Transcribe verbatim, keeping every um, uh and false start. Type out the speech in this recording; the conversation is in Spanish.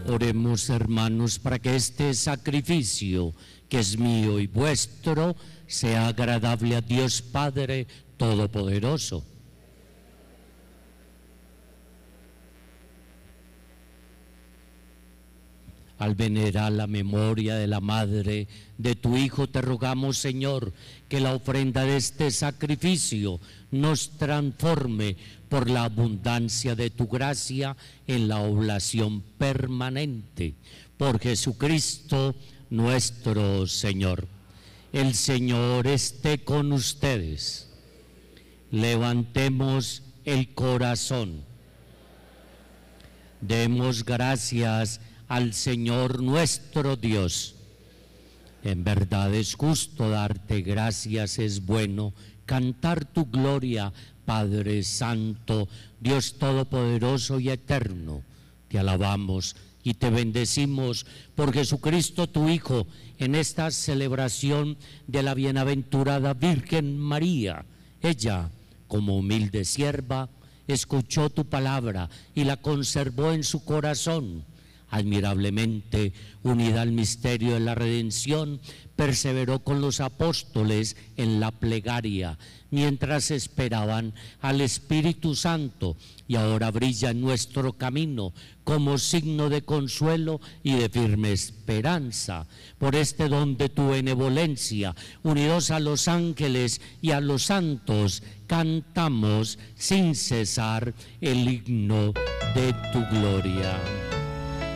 Oremos, hermanos, para que este sacrificio, que es mío y vuestro, sea agradable a Dios Padre Todopoderoso. Al venerar la memoria de la madre de tu Hijo, te rogamos, Señor, que la ofrenda de este sacrificio nos transforme por la abundancia de tu gracia en la oblación permanente. Por Jesucristo nuestro Señor. El Señor esté con ustedes. Levantemos el corazón. Demos gracias al Señor nuestro Dios. En verdad es justo darte gracias, es bueno cantar tu gloria, Padre Santo, Dios Todopoderoso y Eterno. Te alabamos y te bendecimos por Jesucristo tu Hijo, en esta celebración de la bienaventurada Virgen María. Ella, como humilde sierva, escuchó tu palabra y la conservó en su corazón. Admirablemente unida al misterio de la redención, perseveró con los apóstoles en la plegaria, mientras esperaban al Espíritu Santo, y ahora brilla en nuestro camino como signo de consuelo y de firme esperanza. Por este don de tu benevolencia, unidos a los ángeles y a los santos, cantamos sin cesar el himno de tu gloria.